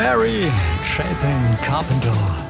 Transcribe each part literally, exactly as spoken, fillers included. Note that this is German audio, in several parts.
Mary Chapin Carpenter.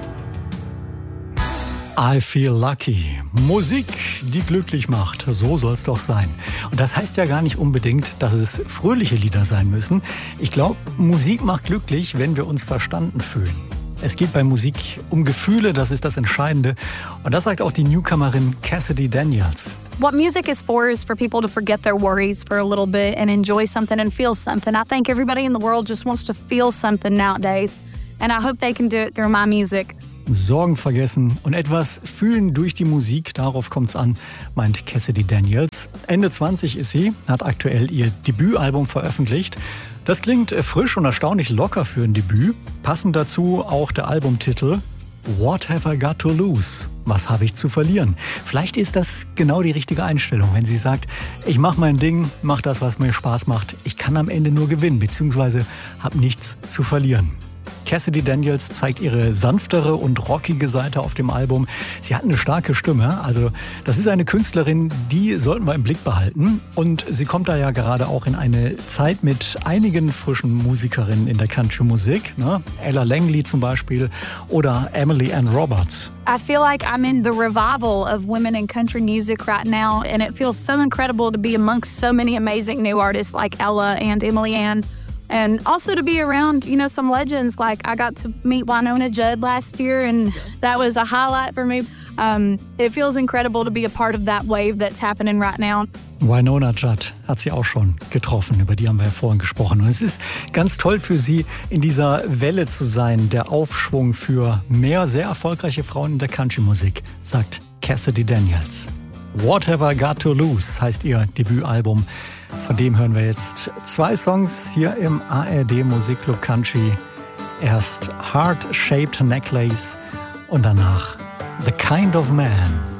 I feel lucky. Musik, die glücklich macht. So soll es doch sein. Und das heißt ja gar nicht unbedingt, dass es fröhliche Lieder sein müssen. Ich glaube, Musik macht glücklich, wenn wir uns verstanden fühlen. Es geht bei Musik um Gefühle, das ist das Entscheidende. Und das sagt auch die Newcomerin Cassidy Daniels. What music is for is for people to forget their worries for a little bit and enjoy something and feel something. I think everybody in the world just wants to feel something nowadays. And I hope they can do it through my music. Sorgen vergessen und etwas fühlen durch die Musik, darauf kommt's an, meint Cassidy Daniels. Ende zwanzig ist sie, hat aktuell ihr Debütalbum veröffentlicht. Das klingt frisch und erstaunlich locker für ein Debüt. Passend dazu auch der Albumtitel What Have I Got to Lose? Was habe ich zu verlieren? Vielleicht ist das genau die richtige Einstellung, wenn sie sagt, ich mache mein Ding, mache das, was mir Spaß macht. Ich kann am Ende nur gewinnen, beziehungsweise habe nichts zu verlieren. Cassidy Daniels zeigt ihre sanftere und rockige Seite auf dem Album. Sie hat eine starke Stimme, also das ist eine Künstlerin, die sollten wir im Blick behalten. Und sie kommt da ja gerade auch in eine Zeit mit einigen frischen Musikerinnen in der Country-Musik, ne? Ella Langley zum Beispiel oder Emily Ann Roberts. I feel like I'm in the revival of women in country music right now, and it feels so incredible to be amongst so many amazing new artists like Ella and Emily Ann. And also to be around, you know, some legends. Like I got to meet Wynonna Judd last year, and that was a highlight for me. Um, it feels incredible to be a part of that wave that's happening right now. Wynonna Judd hat sie auch schon getroffen, über die haben wir ja vorhin gesprochen. Und es ist ganz toll für sie, in dieser Welle zu sein, der Aufschwung für mehr sehr erfolgreiche Frauen in der Country-Musik, sagt Cassidy Daniels. What Have I Got to Lose heißt ihr Debütalbum. Von dem hören wir jetzt zwei Songs hier im A R D Musikclub Country. Erst Heart Shaped Necklace und danach The Kind of Man.